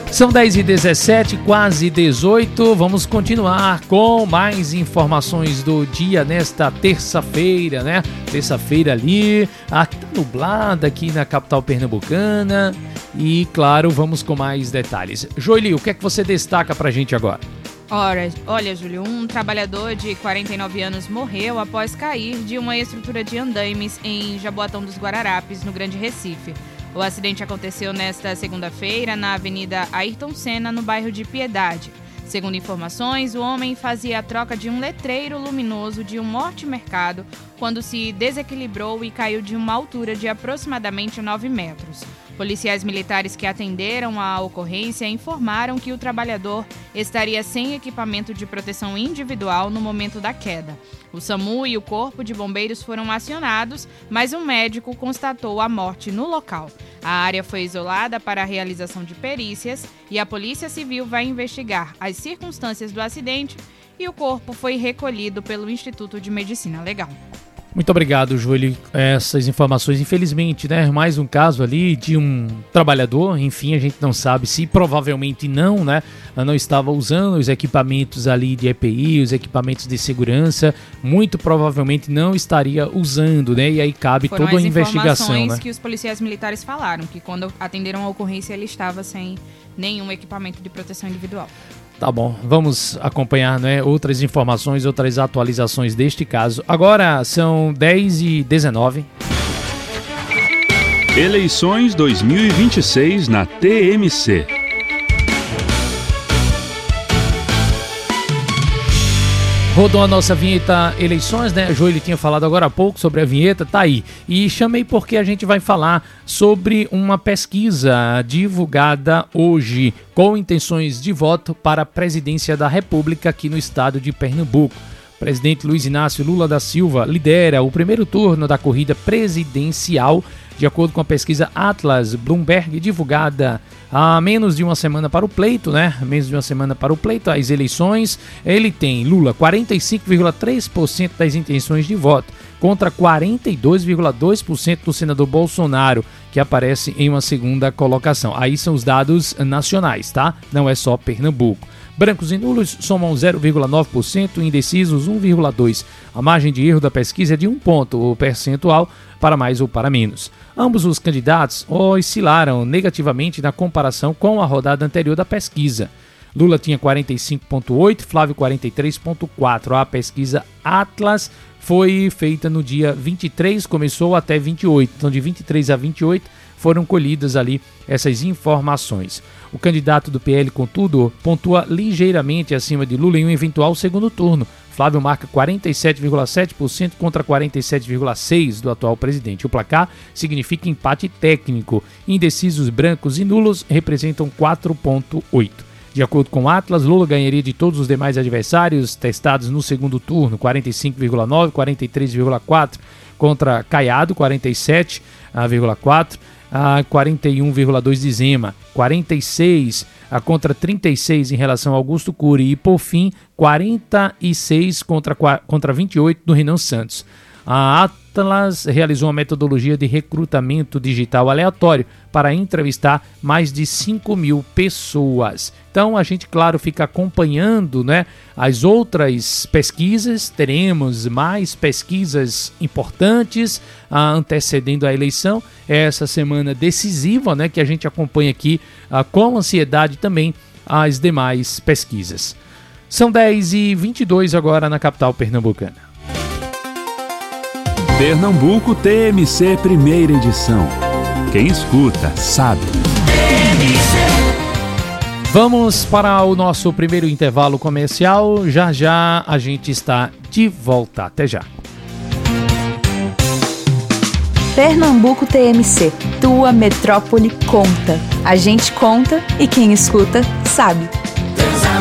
São 10h17, quase 18. Vamos continuar com mais informações do dia nesta terça-feira, né? Terça-feira ali, tá nublada aqui na capital pernambucana. E, claro, vamos com mais detalhes. Joeli, o que é que você destaca pra gente agora? Olha, Júlio, um trabalhador de 49 anos morreu após cair de uma estrutura de andaimes em Jaboatão dos Guararapes, no Grande Recife. O acidente aconteceu nesta segunda-feira na Avenida Ayrton Senna, no bairro de Piedade. Segundo informações, o homem fazia a troca de um letreiro luminoso de um morte-mercado quando se desequilibrou e caiu de uma altura de aproximadamente 9 metros. Policiais militares que atenderam à ocorrência informaram que o trabalhador estaria sem equipamento de proteção individual no momento da queda. O SAMU e o Corpo de Bombeiros foram acionados, mas um médico constatou a morte no local. A área foi isolada para a realização de perícias e a Polícia Civil vai investigar as circunstâncias do acidente e o corpo foi recolhido pelo Instituto de Medicina Legal. Muito obrigado, Joeli. Essas informações, infelizmente, né? Mais um caso ali de um trabalhador, enfim, a gente não sabe se provavelmente não, né? Não estava usando os equipamentos ali de EPI, os equipamentos de segurança, muito provavelmente não estaria usando, né? E aí cabe toda a investigação, né? Informações que os policiais militares falaram, que quando atenderam a ocorrência ele estava sem nenhum equipamento de proteção individual. Tá bom, vamos acompanhar, né, outras informações, outras atualizações deste caso. Agora são 10h19. Eleições 2026 na TMC. Rodou a nossa vinheta Eleições, né? A Joeli tinha falado agora há pouco sobre a vinheta, tá aí. E chamei porque a gente vai falar sobre uma pesquisa divulgada hoje com intenções de voto para a presidência da República aqui no estado de Pernambuco. O presidente Luiz Inácio Lula da Silva lidera o primeiro turno da corrida presidencial, de acordo com a pesquisa Atlas Bloomberg, divulgada há menos de uma semana para o pleito, né? Menos de uma semana para o pleito, as eleições. Ele tem, Lula, 45,3% das intenções de voto, contra 42,2% do senador Bolsonaro, que aparece em uma segunda colocação. Aí são os dados nacionais, tá? Não é só Pernambuco. Brancos e nulos somam 0,9%, indecisos 1,2%. A margem de erro da pesquisa é de 1 ponto percentual para mais ou para menos. Ambos os candidatos oscilaram negativamente na comparação com a rodada anterior da pesquisa. Lula tinha 45,8%, Flávio 43,4%. A pesquisa Atlas foi feita no dia 23, começou até 28. Então, de 23 a 28 foram colhidas ali essas informações. O candidato do PL, contudo, pontua ligeiramente acima de Lula em um eventual segundo turno. Flávio marca 47,7% contra 47,6% do atual presidente. O placar significa empate técnico. Indecisos, brancos e nulos representam 4,8%. De acordo com o Atlas, Lula ganharia de todos os demais adversários testados no segundo turno, 45,9%, 43,4% contra Caiado, 47,4%, 41,2% de Zema, 46% contra 36% em relação a Augusto Cury e, por fim, 46% contra 28% do Renan Santos. A Atlas realizou uma metodologia de recrutamento digital aleatório para entrevistar mais de 5.000 pessoas. Então a gente, claro, fica acompanhando, né, as outras pesquisas. Teremos mais pesquisas importantes antecedendo a eleição. É essa semana decisiva, né, que a gente acompanha aqui com ansiedade também as demais pesquisas. São 10h22 agora na capital pernambucana. Pernambuco TMC, primeira edição. Quem escuta, sabe. Vamos para o nosso primeiro intervalo comercial. Já já a gente está de volta. Até já. Pernambuco TMC, tua metrópole conta. A gente conta e quem escuta, sabe.